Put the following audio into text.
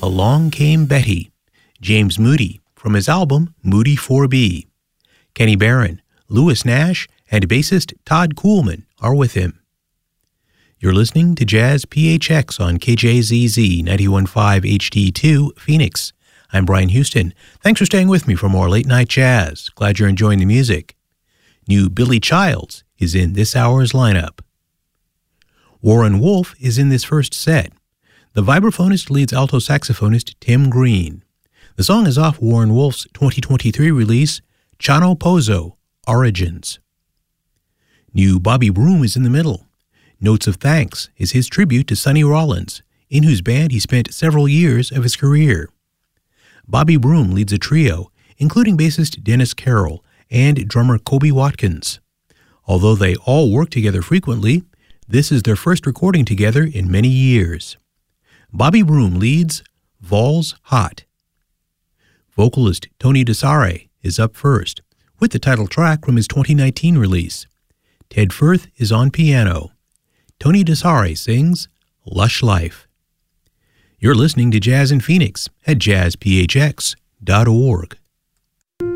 Along Came Betty, James Moody, from his album Moody 4B. Kenny Barron, Louis Nash, and bassist Todd Kuhlman are with him. You're listening to Jazz PHX on KJZZ 91.5 HD2, Phoenix. I'm Brian Houston. Thanks for staying with me for more late-night jazz. Glad you're enjoying the music. New Billy Childs is in this hour's lineup. Warren Wolf is in this first set. The vibraphonist leads alto saxophonist Tim Green. The song is off Warren Wolf's 2023 release, Chano Pozo, Origins. New Bobby Broom is in the middle. Notes of Thanks is his tribute to Sonny Rollins, in whose band he spent several years of his career. Bobby Broom leads a trio, including bassist Dennis Carroll and drummer Kobe Watkins. Although they all work together frequently, this is their first recording together in many years. Bobby Broom leads Vols Hot. Vocalist Tony DeSare is up first, with the title track from his 2019 release. Ted Firth is on piano. Tony DeSare sings Lush Life. You're listening to Jazz in Phoenix at jazzphx.org.